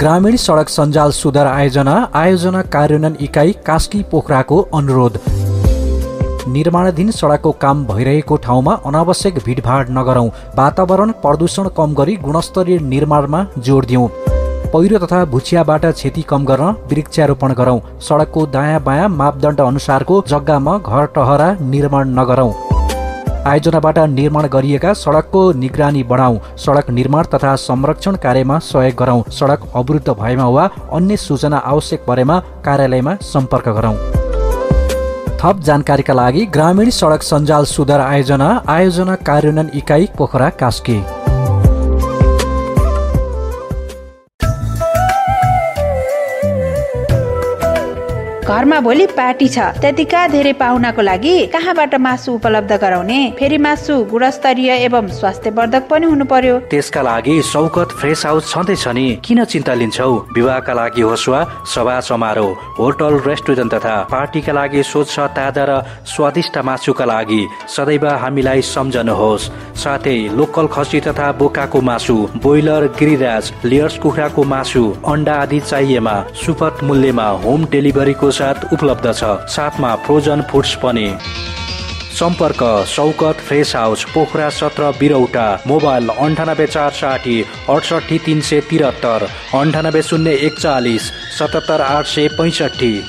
ग्रामीण सडक सञ्जाल सुधार आयोजना कार्यान्वयन इकाइ कास्की पोखराको अनुरोध। निर्माणाधीन सडकको काम भइरहेको ठाउँमा अनावश्यक भिडभाड नगरौं, वातावरण प्रदूषण कम गरी गुणस्तरीय निर्माणमा जोड दिउँ। पहिरो तथा भुचियाबाट क्षति कम गर्न वृक्षारोपण गरौं। सडकको दायाँ बायाँ मापदण्ड अनुसारको जग्गामा घर टहरा निर्माण नगरौं। आयोजनाबाट निर्माण गरिएका सडकको निगरानी बढाउँ। सडक निर्माण तथा संरक्षण कार्यमा सहयोग गरौं। सडक अवरुद्ध भएमा वा अन्य सूचना आवश्यक परेमा कार्यालयमा सम्पर्क गरौं। थप जानकारीका लागि ग्रामीण सडक सञ्जाल सुधार आयोजना कार्यान्वयन इकाइ पोखरा कास्की। घरमा भोलि पार्टी छ, त्यतिका धेरै पाहुनाको लागि कहाँबाट मासु उपलब्ध गराउने? फेरि मासु गुणस्तरीय एवं स्वास्थ्यवर्धक पनि हुनु पर्यो। त्यसका लागि शौकत फ्रेस हाउस छँदैछ नि, किन चिन्ता लिन्छौ? विवाहका लागि होस् वा सभा समारोह, होटल रेस्टुरेन्ट तथा पार्टीका लागि स्वच्छ ताजा र स्वादिष्ट मासुका लागि सदैव हामीलाई सम्झनुहोस्। साथै लोकल खसी तथा बोकाको मासु, ब्रोइलर, गिरिराज, लेयर्स कुखुराको मासु, अन्डा आदि चाहिएमा सुपथ मूल्यमा होम डेलिभरीको साथ उपलब्ध छ। साथमा फ्रोजन फुड्स पनि। सम्पर्क Shaukat fresh house, Pokhara 17 बिरौटा। Mobile 98460 68373 98041 77865।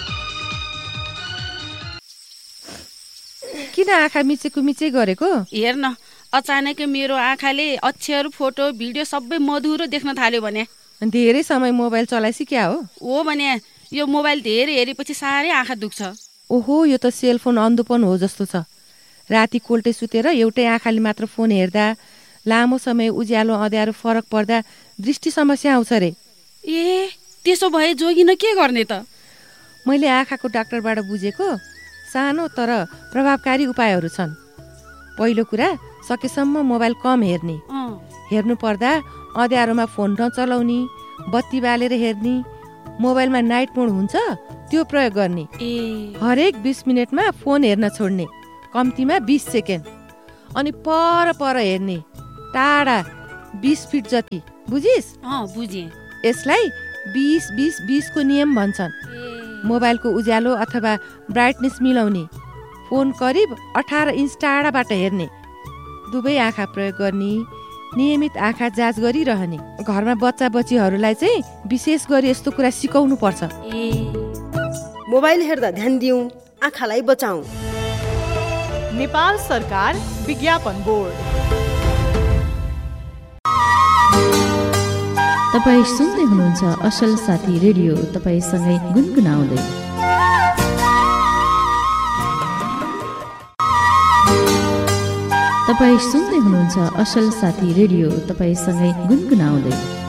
किन आँखा मिचेकुमिचे गरेको? हेर्न, अचानक मेरो आँखाले अक्षर, फोटो, भिडियो सबै मधुरो देख्न थाल्यो भने। धेरै समय मोबाइल चलाइसी क्या हो भने यो मोबाइल धेरै हेरेपछि साह्रै आँखा दुख्छ। ओहो, यो त सेलफोन अन्धोपन हो जस्तो छ। राति कोल्टे सुतेर एउटै आँखाले मात्र फोन हेर्दा, लामो समय उज्यालो अँध्यारो फरक पर्दा दृष्टि समस्या आउँछ रे। ए, त्यसो भए जोगिन के गर्ने त? मैले आँखाको डाक्टरबाट बुझेको सानो तर प्रभावकारी उपायहरू छन्। पहिलो कुरा, सकेसम्म मोबाइल कम हेर्ने। हेर्नु पर्दा अँध्यारोमा फोन नचलाउने, बत्ती बालेर हेर्ने, मोबाइलमा नाइट मोड हुन्छ त्यो प्रयोग गर्ने। हरेक 20 मिनटमा फोन हेर्न छोड्ने, कम्तीमा 20 सेकेन्ड। अनि पर हेर्ने, टाढा 20 फिट जति। बुझिस्? बुझेँ। यसलाई 20-20-20 को नियम भन्छन्। मोबाइलको उज्यालो अथवा ब्राइटनेस मिलाउने, फोन करिब 18 इन्च टाढाबाट हेर्ने, दुवै आँखा प्रयोग गर्ने, नियमित आँखा जाँच गरिरहने। घरमा बच्चा बच्चीहरूलाई चाहिँ विशेष गरी यस्तो कुरा सिकाउनु पर्छ। मोबाइल हेर्दा ध्यान दिउँ, आँखालाई बचाऊ। नेपाल सरकार विज्ञापन बोर्ड। तपाईँ सुन्दै हुनुहुन्छ असल साथी रेडियो, तपाईँसँगै गुनगुनाउँदै। तपाईँ सुन्दै हुनुहुन्छ असल साथी रेडियो, तपाईँसँगै गुनगुनाउँदै।